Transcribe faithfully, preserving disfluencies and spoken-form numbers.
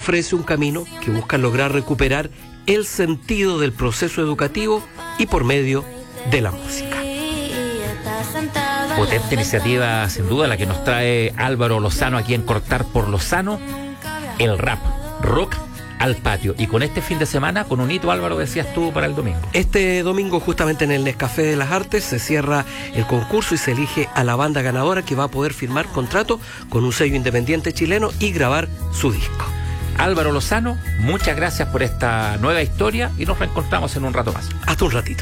ofrece un camino que busca lograr recuperar el sentido del proceso educativo y por medio de la música. Potente iniciativa, sin duda, la que nos trae Álvaro Lozano aquí en Cortar por Lozano, el rap, rock al patio. Y con este fin de semana, con un hito, Álvaro, decías tú, para el domingo. Este domingo, justamente en el Nescafé de las Artes, se cierra el concurso y se elige a la banda ganadora que va a poder firmar contrato con un sello independiente chileno y grabar su disco. Álvaro Lozano, muchas gracias por esta nueva historia y nos reencontramos en un rato más. Hasta un ratito.